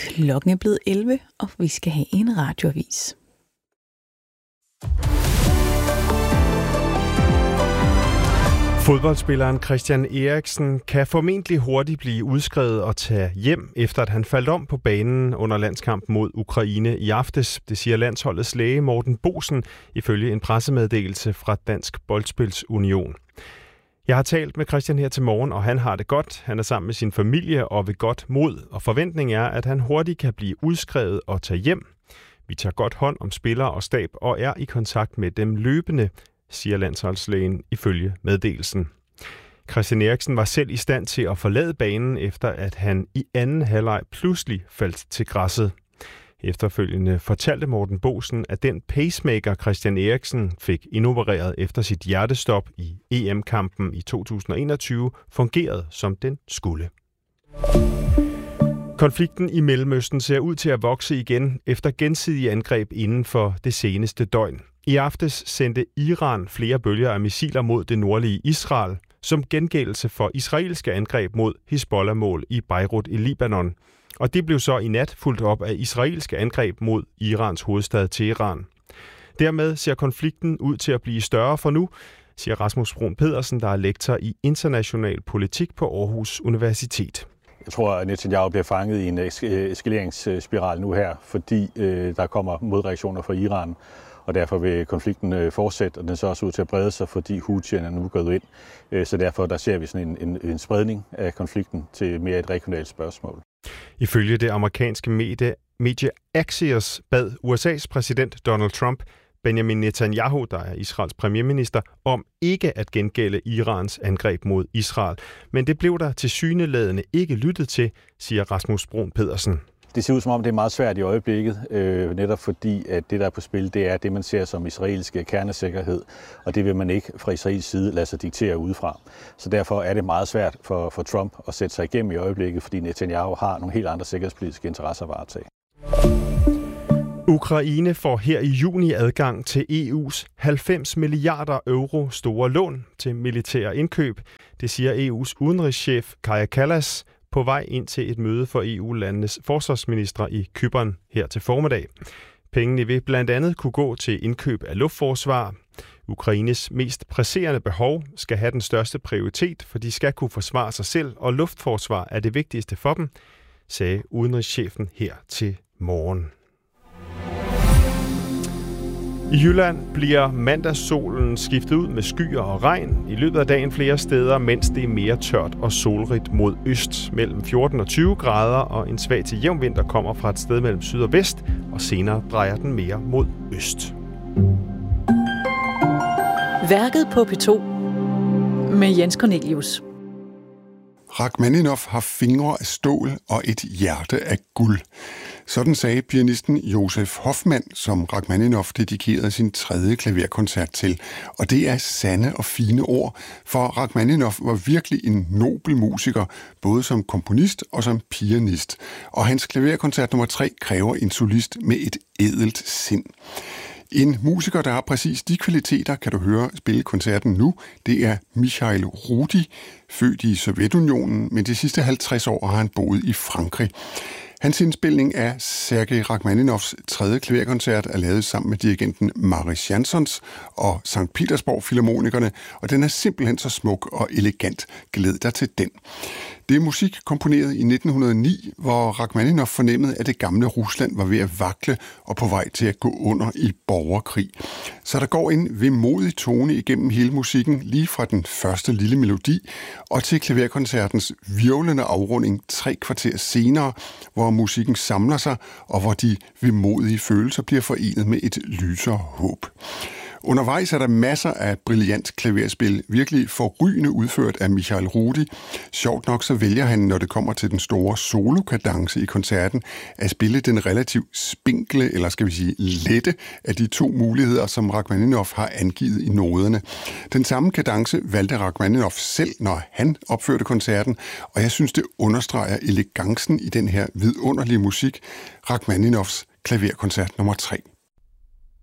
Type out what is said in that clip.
Klokken er blevet 11, og vi skal have en radioavis. Fodboldspilleren Christian Eriksen kan formentlig hurtigt blive udskrevet og tage hjem, efter at han faldt om på banen under landskampen mod Ukraine i aftes. Det siger landsholdets læge Morten Boesen ifølge en pressemeddelelse fra Dansk Boldspils-Union. Jeg har talt med Christian her til morgen, og han har det godt. Han er sammen med sin familie og ved godt mod, og forventningen er, at han hurtigt kan blive udskrevet og tage hjem. Vi tager godt hånd om spillere og stab og er i kontakt med dem løbende, siger landsholdslægen ifølge meddelelsen. Christian Eriksen var selv i stand til at forlade banen, efter at han i anden halvleg pludselig faldt til græsset. Efterfølgende fortalte Morten Boesen, at den pacemaker Christian Eriksen fik indopereret efter sit hjertestop i EM-kampen i 2021 fungerede som den skulle. Konflikten i Mellemøsten ser ud til at vokse igen efter gensidige angreb inden for det seneste døgn. I aftes sendte Iran flere bølger af missiler mod det nordlige Israel, som gengældelse for israelske angreb mod Hizbollah-mål i Beirut i Libanon. Og det blev så i nat fulgt op af israelske angreb mod Irans hovedstad Teheran. Dermed ser konflikten ud til at blive større for nu, siger Rasmus Bruun Pedersen, der er lektor i international politik på Aarhus Universitet. Jeg tror, at Netanyahu bliver fanget i en eskaleringsspiral nu her, fordi der kommer modreaktioner fra Iran, og derfor vil konflikten fortsætte, og den så også ud til at brede sig, fordi Houthierne nu er gået ind. Så derfor der ser vi sådan en spredning af konflikten til mere et regionalt spørgsmål. Ifølge det amerikanske medie Axios bad USA's præsident Donald Trump Benjamin Netanyahu, der er Israels premierminister, om ikke at gengælde Irans angreb mod Israel. Men det blev der tilsyneladende ikke lyttet til, siger Rasmus Bruun Pedersen. Det ser ud som om, det er meget svært i øjeblikket, netop fordi, at det, der er på spil, det er det, man ser som israelske kernesikkerhed, og det vil man ikke fra israelsk side lade sig diktere udefra. Så derfor er det meget svært for Trump at sætte sig igennem i øjeblikket, fordi Netanyahu har nogle helt andre sikkerhedspolitiske interesser at varetage. Ukraine får her i juni adgang til EU's 90 milliarder euro store lån til militære indkøb. Det siger EU's udenrigschef Kaja Kallas på vej ind til et møde for EU-landenes forsvarsministre i Cypern her til formiddag. Pengene vil blandt andet kunne gå til indkøb af luftforsvar. Ukraines mest presserende behov skal have den største prioritet, for de skal kunne forsvare sig selv, og luftforsvar er det vigtigste for dem, sagde udenrigschefen her til morgen. I Jylland bliver mandagssolen skiftet ud med skyer og regn i løbet af dagen flere steder, mens det er mere tørt og solrigt mod øst. Mellem 14 og 20 grader, og en svag til jævn vinter kommer fra et sted mellem syd og vest, og senere drejer den mere mod øst. Værket på P2 med Jens Cornelius. Rakhmaninov har fingre af stål og et hjerte af guld. Sådan sagde pianisten Josef Hoffmann, som Rakhmaninov dedikerede sin 3. klaverkoncert til. Og det er sande og fine ord, for Rakhmaninov var virkelig en nobel musiker, både som komponist og som pianist. Og hans klaverkoncert nummer 3 kræver en solist med et ædelt sind. En musiker, der har præcis de kvaliteter, kan du høre spille koncerten nu. Det er Mikhail Rudi, født i Sovjetunionen, men de sidste 50 år har han boet i Frankrig. Hans indspilning af Sergej Rakhmaninovs 3. klaverkoncert er lavet sammen med dirigenten Maris Jansons og St. Petersborg Filharmonikerne, og den er simpelthen så smuk og elegant. Glæd dig til den. Det er musik komponeret i 1909, hvor Rakhmaninov fornemmede, at det gamle Rusland var ved at vakle og på vej til at gå under i borgerkrig. Så der går en vemodig tone igennem hele musikken, lige fra den første lille melodi og til klaverkoncertens hvirvlende afrunding 3 kvarter senere, hvor musikken samler sig, og hvor de vemodige følelser bliver forenet med et lysere håb. Undervejs er der masser af brilliant klaverspil, virkelig forrygende udført af Mikhail Rudi. Sjovt nok så vælger han, når det kommer til den store solokadence i koncerten, at spille den relativt spinkle, eller skal vi sige lette, af de 2 muligheder, som Rakhmaninov har angivet i noderne. Den samme kadence valgte Rakhmaninov selv, når han opførte koncerten, og jeg synes, det understreger elegancen i den her vidunderlige musik, Rakhmaninovs klaverkoncert nummer 3.